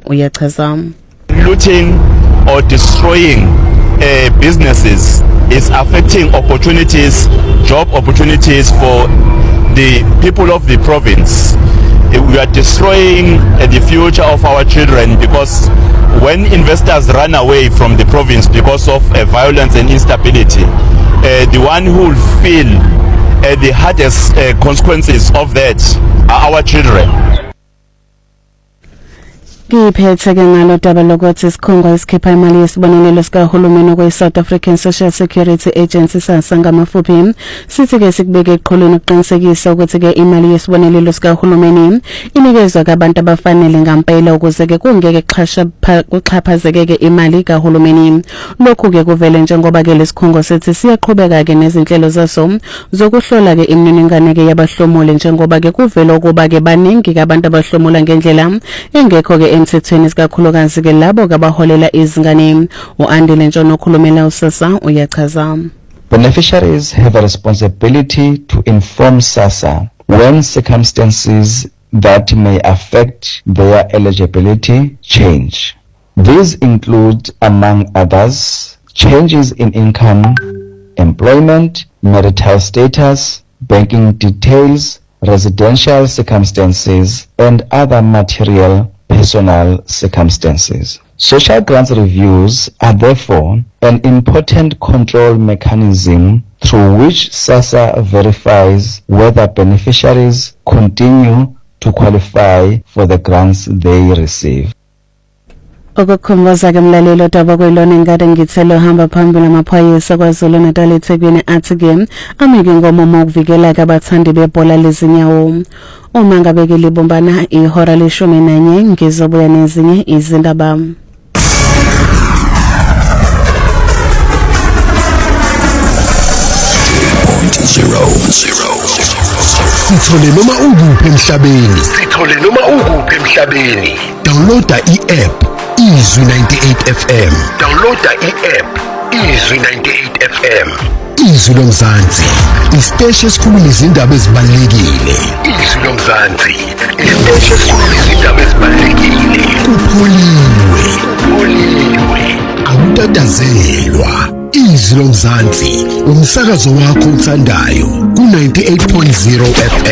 uyachaza. Looting or destroying businesses is affecting opportunities, job opportunities for the people of the province. We are destroying the future of our children, because when investors run away from the province because of violence and instability, the one who will feel the hardest consequences of that are our children. Ngiphethe ke ngalo daba lokuthi isikhungo esikhipha imali yesibonelelo sikahulumeni kwe South African Social Security Agency SASSA ngamafuphi sithi ke sikubeke eqhulwini ukuqinisekisa ukuthi ke imali yesibonelelo sikahulumeni inikezwa kubantu abafanele ngempela ukuze ke kungeke kuxhaphazeke ke imali kahulumeni. Lokhu ke kuvele njengoba ke lesikhungo sethi siyaqhubeka ke nezinhlelo zaso zokuhlola ke imininingwane ke yabahlomuli, njengoba ke kuvela ukuba ke baningi abantu abahlomula ngendlela engekho ke emthethweni sikakhulukazi ke labo abaholela izingane. uAndile Ntshono okhulumela uSASSA uyachaza. Beneficiaries have a responsibility to inform SASSA when circumstances that may affect their eligibility change. These include, among others, changes in income, employment, marital status, banking details, residential circumstances, and other material personal circumstances. Social grants reviews are therefore an important control mechanism through which SASSA verifies whether beneficiaries continue to qualify for the grants they receive. Okukhumbuza ke mlalelo daba kwelona ingade ngithelo hamba phambili amaphoyisa kwaZulu Natal eThekwini athi ke amike ngomomo ukuvikela abathandi bebhola lezinyawo. Uma ngabe ke libumbana ihora le-11 ngizobuya nezinye izindaba. Sithole noma ukuphi emhlabeni. Downloada i-app Izwi 98 FM. Downloada i-app Izwi 98 FM. Izwi loMzansi, isiteshi esikhuluma izindaba ezibalulekile. Izwi loMzansi, isiteshi esikhuluma izindaba ezibalulekile. Kupholiwe. Awutatazelwa. Izwi loMzansi, umsakazo wakho othandayo ku 98.0 FM.